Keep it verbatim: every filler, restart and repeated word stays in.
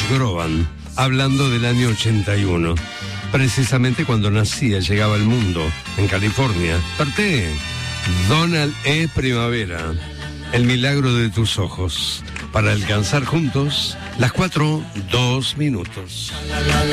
Groban, hablando del año ochenta y uno. Precisamente cuando nacía, llegaba al mundo, en California. Parte, Donald E. Primavera, El milagro de tus ojos, para alcanzar juntos las cuatro, dos minutos.